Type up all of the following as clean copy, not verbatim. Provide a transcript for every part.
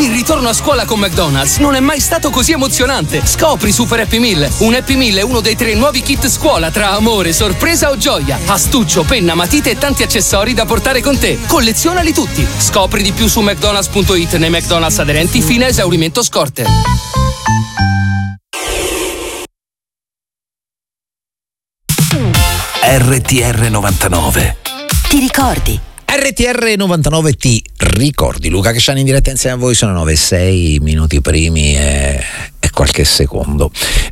Il ritorno a scuola con McDonald's non è mai stato così emozionante. Scopri Super Happy Meal. Un Happy Meal è uno dei 3 nuovi kit scuola tra amore, sorpresa o gioia. Astuccio, penna, matite e tanti accessori da portare con te. Collezionali tutti. Scopri di più su mcdonalds.it nei McDonald's aderenti fino a esaurimento scorte. RTR 99. Ti ricordi? RTR 99 ti ricordi. Luca Casciani in diretta insieme a voi. Sono 9:06 minuti primi e qualche secondo.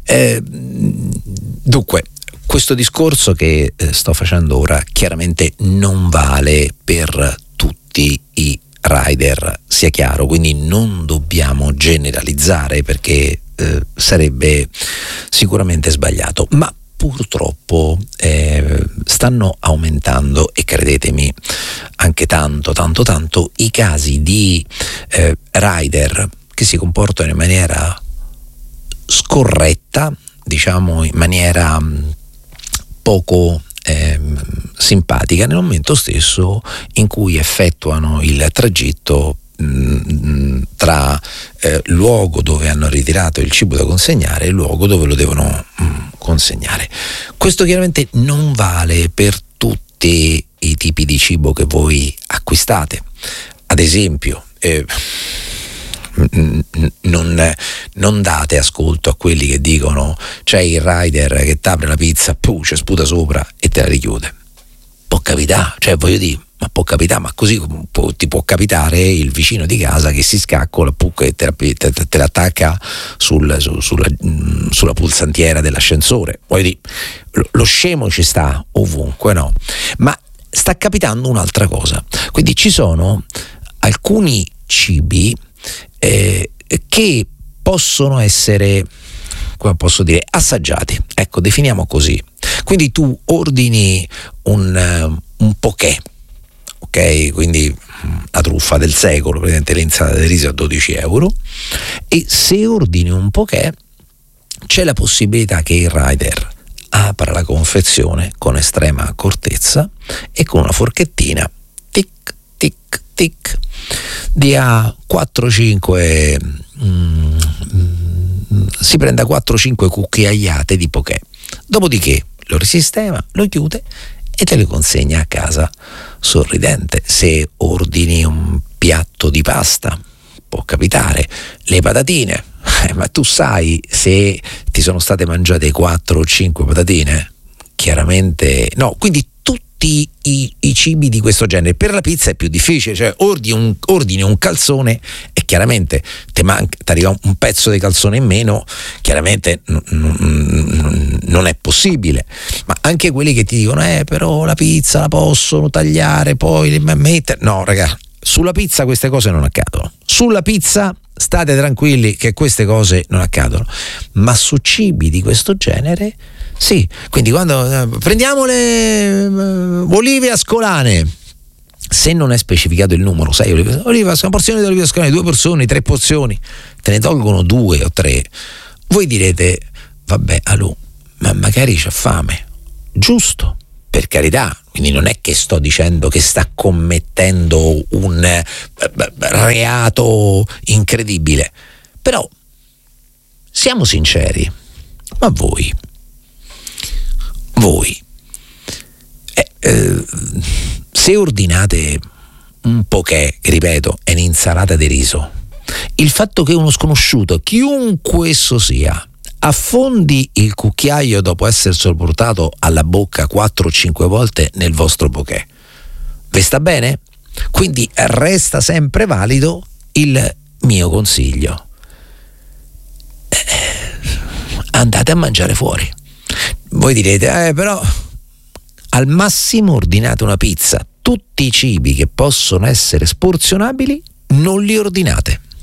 Dunque, questo discorso che sto facendo ora chiaramente non vale per tutti i rider, sia chiaro, quindi non dobbiamo generalizzare perché sarebbe sicuramente sbagliato, ma purtroppo stanno aumentando, e credetemi anche tanto i casi di rider che si comportano in maniera scorretta, diciamo in maniera poco simpatica nel momento stesso in cui effettuano il tragitto tra luogo dove hanno ritirato il cibo da consegnare e il luogo dove lo devono consegnare. Questo chiaramente non vale per tutti i tipi di cibo che voi acquistate. Ad esempio, non date ascolto a quelli che dicono c'è il rider che t'apre la pizza, ci sputa sopra e te la richiude. Può capitare, cioè voglio dire, ma può capitare, ma così ti può capitare il vicino di casa che si scaccola e te l'attacca sulla pulsantiera dell'ascensore. Voglio dire, lo scemo ci sta ovunque, no? Ma sta capitando un'altra cosa. Quindi ci sono alcuni cibi che possono essere, come posso dire, assaggiati. Ecco, definiamo così. Quindi tu ordini un poké, ok? Quindi la truffa del secolo, praticamente l'insalata di riso a 12 euro, e se ordini un poké c'è la possibilità che il rider apra la confezione con estrema accortezza e con una forchettina tic tic tic dia 4-5 si prenda 4-5 cucchiaiate di poké, dopodiché lo risistema, lo chiude e te le consegna a casa sorridente. Se ordini un piatto di pasta, può capitare, le patatine, ma tu sai se ti sono state mangiate 4 o 5 patatine? Chiaramente no. Quindi tutti i cibi di questo genere. Per la pizza è più difficile, cioè ordini un calzone e chiaramente ti arriva un pezzo di calzone in meno, chiaramente non è possibile. Ma anche quelli che ti dicono però la pizza la possono tagliare, poi mettere, no raga, sulla pizza queste cose non accadono. Sulla pizza state tranquilli che queste cose non accadono, ma su cibi di questo genere sì. Quindi quando prendiamo le olive ascolane, se non è specificato il numero, 6 olive, una porzione di olive ascolane, 2 porzioni, 3 porzioni, te ne tolgono 2 o 3, voi direte vabbè, ma magari c'ha fame, giusto, per carità. Quindi non è che sto dicendo che sta commettendo un reato incredibile, però siamo sinceri, ma voi se ordinate un poké, che ripeto è un'insalata di riso, il fatto che uno sconosciuto, chiunque esso sia, affondi il cucchiaio dopo esserselo portato alla bocca 4 o 5 volte nel vostro poké, vi sta bene? Quindi resta sempre valido il mio consiglio: andate a mangiare fuori. Voi direte però al massimo ordinate una pizza. Tutti i cibi che possono essere sporzionabili non li ordinate.